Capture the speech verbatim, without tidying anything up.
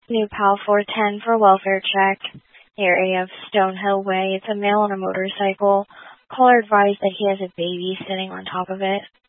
New Pal four ten for welfare check. Area of Stonehill Way. It's a male on a motorcycle. Caller advised that he has a baby sitting on top of it.